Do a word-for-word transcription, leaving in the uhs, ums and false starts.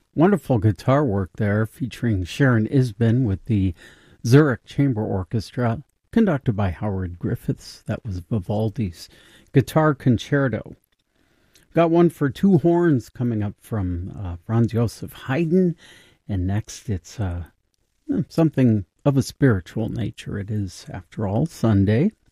Wonderful guitar work there featuring Sharon Isbin with the Zurich Chamber Orchestra, conducted by Howard Griffiths. That was Vivaldi's Guitar Concerto. Got one for two horns coming up from uh, Franz Joseph Haydn, and next it's uh, something of a spiritual nature. It is, after all, Sunday.